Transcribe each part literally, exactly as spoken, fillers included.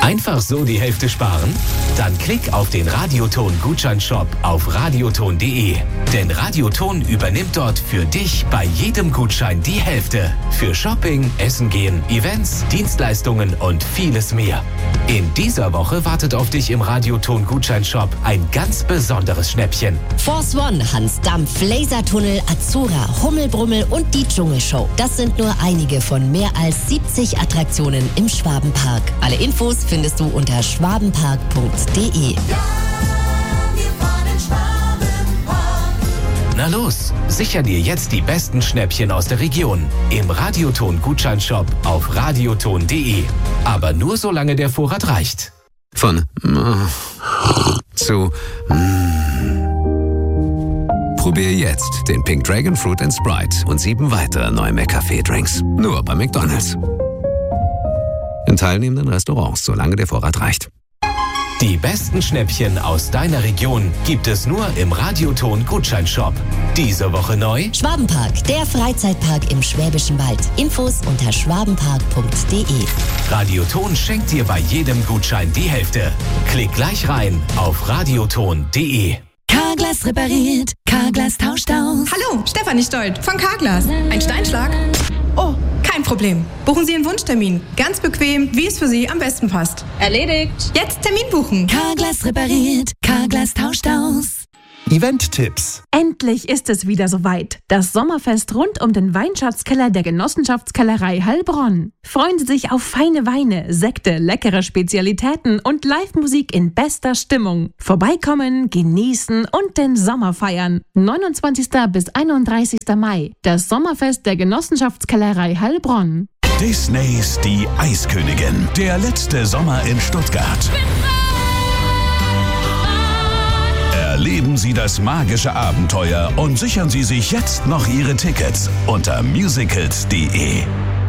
Einfach so die Hälfte sparen? Dann klick auf den Radioton-Gutscheinshop auf radioton punkt de. Denn Radioton übernimmt dort für dich bei jedem Gutschein die Hälfte. Für Shopping, Essen gehen, Events, Dienstleistungen und vieles mehr. In dieser Woche wartet auf dich im Radioton-Gutscheinshop ein ganz besonderes Schnäppchen. Force One, Hans Dampf, Lasertunnel, Azura, Hummelbrummel und die Dschungelshow. Das sind nur einige von mehr als siebzig Attraktionen im Schwabenpark. Alle Infos findest du unter schwabenpark punkt de. Na los, sicher dir jetzt die besten Schnäppchen aus der Region im Radioton-Gutscheinshop auf radioton punkt de. Aber nur solange der Vorrat reicht. Von mm, zu mm. Probier jetzt den Pink Dragon Fruit and Sprite und sieben weitere neue McCafé-Drinks. Nur bei McDonald's. In teilnehmenden Restaurants, solange der Vorrat reicht. Die besten Schnäppchen aus deiner Region gibt es nur im Radioton-Gutscheinshop. Diese Woche neu: Schwabenpark, der Freizeitpark im Schwäbischen Wald. Infos unter schwabenpark punkt de. Radioton schenkt dir bei jedem Gutschein die Hälfte. Klick gleich rein auf radioton punkt de. Carglass repariert, Carglass tauscht aus. Hallo, Stefanie Stolt von Carglass. Ein Steinschlag? Oh, kein Problem. Buchen Sie einen Wunschtermin. Ganz bequem, wie es für Sie am besten passt. Erledigt. Jetzt Termin buchen. Carglass repariert, Carglass tauscht aus. Event-Tipps. Endlich ist es wieder soweit. Das Sommerfest rund um den Weinschatzkeller der Genossenschaftskellerei Heilbronn. Freuen Sie sich auf feine Weine, Sekte, leckere Spezialitäten und Live-Musik in bester Stimmung. Vorbeikommen, genießen und den Sommer feiern. neunundzwanzigsten bis einunddreißigsten Mai. Das Sommerfest der Genossenschaftskellerei Heilbronn. Disneys Die Eiskönigin. Der letzte Sommer in Stuttgart. Erleben Sie das magische Abenteuer und sichern Sie sich jetzt noch Ihre Tickets unter musicals punkt de.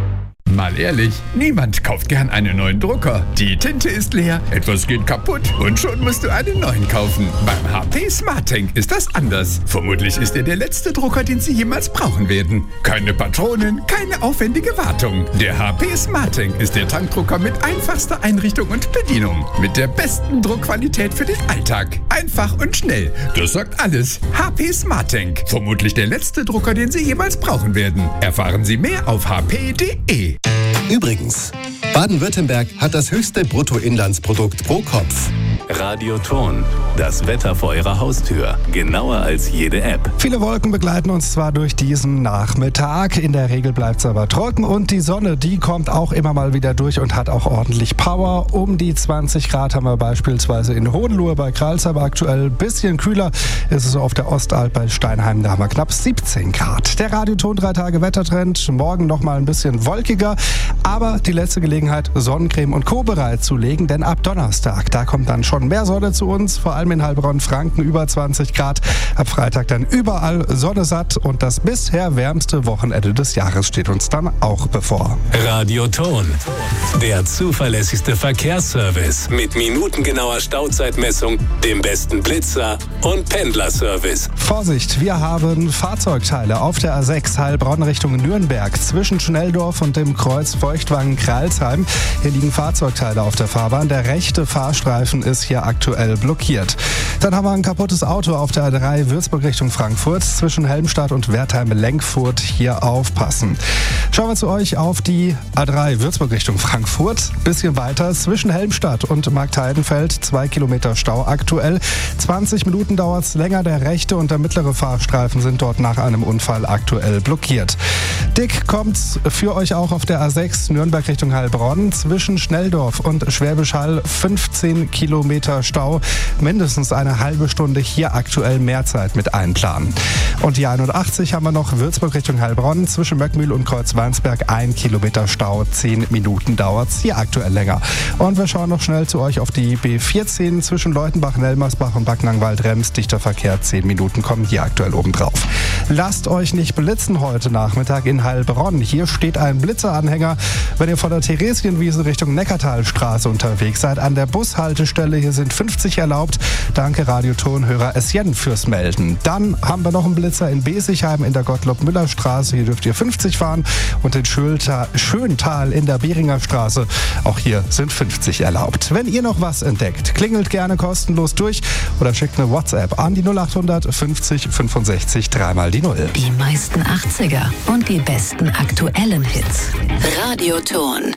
Mal ehrlich, niemand kauft gern einen neuen Drucker. Die Tinte ist leer, etwas geht kaputt und schon musst du einen neuen kaufen. Beim H P SmartTank ist das anders. Vermutlich ist er der letzte Drucker, den Sie jemals brauchen werden. Keine Patronen, keine aufwendige Wartung. Der H P SmartTank ist der Tankdrucker mit einfachster Einrichtung und Bedienung. Mit der besten Druckqualität für den Alltag. Einfach und schnell. Das sagt alles. H P SmartTank. Vermutlich der letzte Drucker, den Sie jemals brauchen werden. Erfahren Sie mehr auf h p punkt de. Übrigens, Baden-Württemberg hat das höchste Bruttoinlandsprodukt pro Kopf. Radioton, das Wetter vor Ihrer Haustür. Genauer als jede App. Viele Wolken begleiten uns zwar durch diesen Nachmittag, in der Regel bleibt es aber trocken und die Sonne, die kommt auch immer mal wieder durch und hat auch ordentlich Power. Um die zwanzig Grad haben wir beispielsweise in Hohenlohe bei Kralsheim aktuell. Bisschen kühler ist es auf der Ostalb bei Steinheim, da haben wir knapp siebzehn Grad. Der Radioton drei Tage Wettertrend, morgen nochmal ein bisschen wolkiger, aber die letzte Gelegenheit, Sonnencreme und Co. bereitzulegen, denn ab Donnerstag, da kommt dann schon mehr Sonne zu uns, vor allem in Heilbronn, Franken über zwanzig Grad. Ab Freitag dann überall Sonne satt und das bisher wärmste Wochenende des Jahres steht uns dann auch bevor. Radioton, der zuverlässigste Verkehrsservice mit minutengenauer Stauzeitmessung, dem besten Blitzer und Pendlerservice. Vorsicht, wir haben Fahrzeugteile auf der A sechs Heilbronn Richtung Nürnberg zwischen Schnelldorf und dem Kreuz Feuchtwangen-Kralsheim. Hier liegen Fahrzeugteile auf der Fahrbahn. Der rechte Fahrstreifen ist hier aktuell blockiert. Dann haben wir ein kaputtes Auto auf der A drei Würzburg Richtung Frankfurt zwischen Helmstadt und Wertheim-Lenkfurt. Hier aufpassen. Schauen wir zu euch auf die A drei Würzburg Richtung Frankfurt. Bisschen weiter zwischen Helmstadt und Marktheidenfeld. Zwei Kilometer Stau aktuell. zwanzig Minuten dauert es länger. Der rechte und der mittlere Fahrstreifen sind dort nach einem Unfall aktuell blockiert. Dick kommt's für euch auch auf der A sechs Nürnberg Richtung Heilbronn. Zwischen Schnelldorf und Schwäbisch Hall fünfzehn Kilometer Stau. Mindestens eine halbe Stunde hier aktuell Mehrzeit mit einplanen. Und die einundachtzig haben wir noch Würzburg Richtung Heilbronn. Zwischen Möckmühl und Kreuzweinsberg ein Kilometer Stau. zehn Minuten dauert's hier aktuell länger. Und wir schauen noch schnell zu euch auf die B vierzehn zwischen Leutenbach, Nelmersbach und Backnangwald-Rems. Dichter Verkehr, zehn Minuten kommen hier aktuell obendrauf. Lasst euch nicht blitzen heute Nachmittag in Heilbronn. Hier steht ein Blitzeranhänger. Wenn ihr von der Theresienwiese Richtung Neckartalstraße unterwegs seid, an der Bushaltestelle Hier sind fünfzig erlaubt. Danke Radiotonhörer Essien fürs Melden. Dann haben wir noch einen Blitzer in Besigheim in der Gottlob-Müller-Straße. Hier dürft ihr fünfzig fahren. Und in Schöntal, Schöntal in der Beringer Straße. Auch hier sind fünfzig erlaubt. Wenn ihr noch was entdeckt, klingelt gerne kostenlos durch oder schickt eine WhatsApp an die null acht hundert fünfzig fünfundsechzig dreimal die Null. Die meisten achtziger und die besten aktuellen Hits. Radioton.